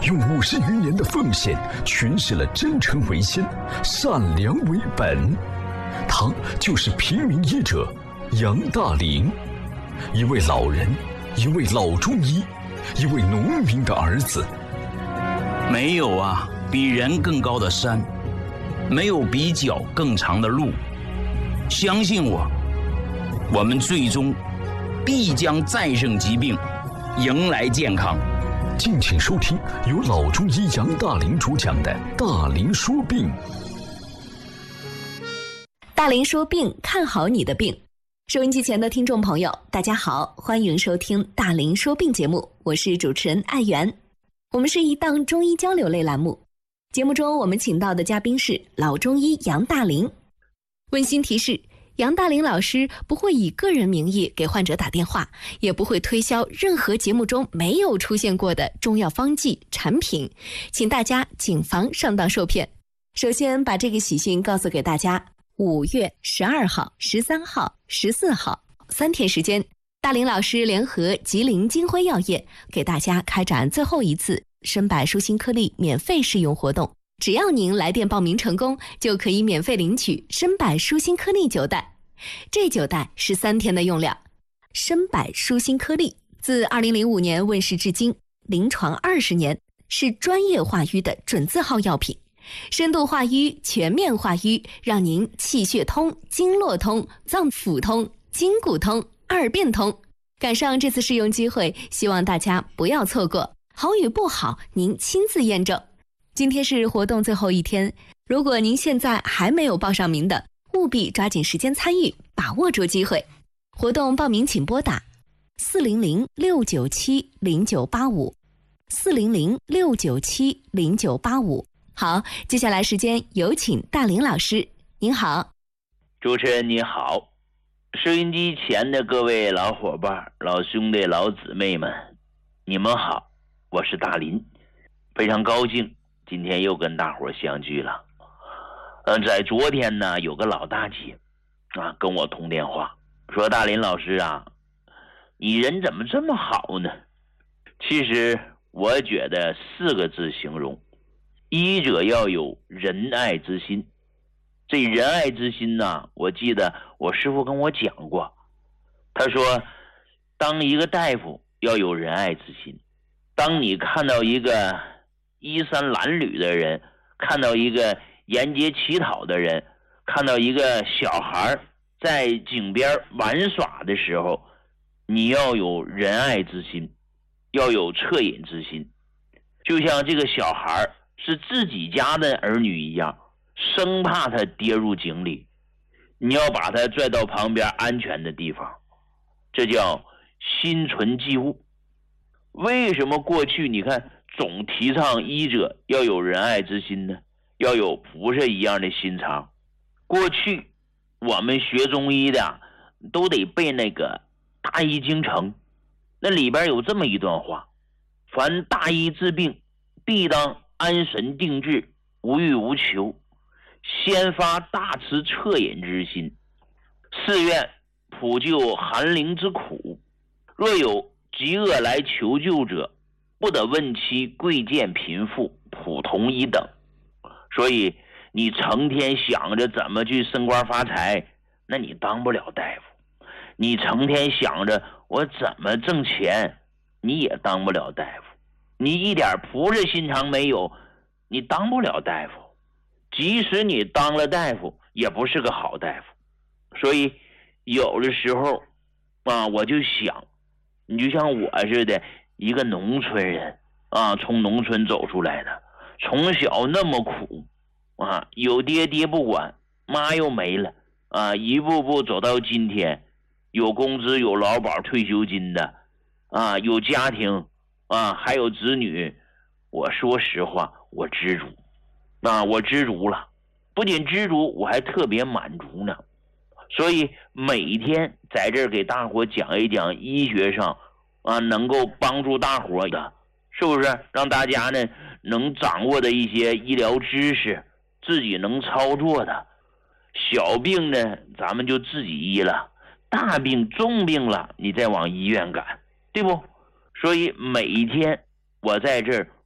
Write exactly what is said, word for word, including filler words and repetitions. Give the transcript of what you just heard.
用五十余年的奉献诠释了真诚为先、善良为本。他就是平民医者杨大林，一位老人，一位老中医，一位农民的儿子。 没有啊，比人更高的山，没有比脚更长的路。相信我，我们最终必将战胜疾病，迎来健康。 敬请收听由老中医杨大林主讲的《大林说病》。 大林说病，看好你的病。收音机前的听众朋友，大家好，欢迎收听大林说病节目，我是主持人艾媛。我们是一档中医交流类栏目，节目中我们请到的嘉宾是老中医杨大林。温馨提示，杨大林老师不会以个人名义给患者打电话，也不会推销任何节目中没有出现过的中药方剂产品，请大家谨防上当受骗。首先把这个喜讯告诉给大家，五月十二号、十三号、十四号三天时间，大林老师联合吉林金辉药业给大家开展最后一次参柏舒心颗粒免费试用活动。只要您来电报名成功，就可以免费领取参柏舒心颗粒九袋。这九袋是三天的用量。参柏舒心颗粒自二零零五年问世至今，临床二十年，是专业化瘀的准字号药品。深度化瘀，全面化瘀，让您气血通、经络通、脏腑通、筋骨通、二便通。赶上这次试用机会，希望大家不要错过。好与不好，您亲自验证。今天是活动最后一天，如果您现在还没有报上名的，务必抓紧时间参与，把握住机会。活动报名请拨打四零零六九七零九八五四零零六九七零九八五。好，接下来时间有请大林老师。您好。 主持人你好，收音机前的各位老伙伴、老兄弟、老姊妹们，你们好，我是大林，非常高兴今天又跟大伙相聚了。嗯，在昨天呢，有个老大姐啊跟我通电话，说大林老师啊，你人怎么这么好呢？其实我觉得四个字形容，医者要有仁爱之心。这仁爱之心呢，我记得我师父跟我讲过，他说当一个大夫要有仁爱之心，当你看到一个衣衫褴褛的人，看到一个沿街乞讨的人，看到一个小孩在井边玩耍的时候，你要有仁爱之心，要有恻隐之心，就像这个小孩是自己家的儿女一样，生怕他跌入井里，你要把他拽到旁边安全的地方，这叫心存济物。为什么过去你看总提倡医者要有仁爱之心呢？要有菩萨一样的心肠。过去我们学中医的都得背那个大医精诚，那里边有这么一段话：凡大医治病，必当安神定志，无欲无求，先发大慈恻隐之心，誓愿普救寒灵之苦。若有疾厄来求救者，不得问其贵贱贫富，普同一等。所以你成天想着怎么去升官发财，那你当不了大夫；你成天想着我怎么挣钱，你也当不了大夫。你一点菩萨心肠没有，你当不了大夫。即使你当了大夫，也不是个好大夫。所以有的时候啊，我就想，你就像我似的一个农村人啊，从农村走出来的，从小那么苦啊，有爹爹不管，妈又没了啊，一步步走到今天，有工资有劳保退休金的啊，有家庭啊，还有子女。我说实话，我知足啊，我知足了，不仅知足，我还特别满足呢。所以每天在这儿给大伙讲一讲医学上啊，能够帮助大伙的，是不是让大家呢能掌握的一些医疗知识，自己能操作的。小病呢咱们就自己医了，大病重病了你再往医院赶，对不？所以每一天我在这儿